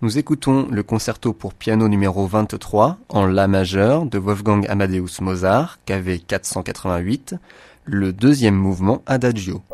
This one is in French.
Nous écoutons le concerto pour piano numéro 23 en La majeur de Wolfgang Amadeus Mozart, KV 488, le deuxième mouvement Adagio.